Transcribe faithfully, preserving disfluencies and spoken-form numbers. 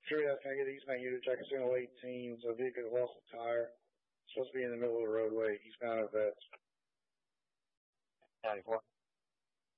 Sure, that's gonna get Eastbound U to check a single eighteen, so vehicle lost a tire. Supposed to be in the middle of the roadway, eastbound of that. ninety-four.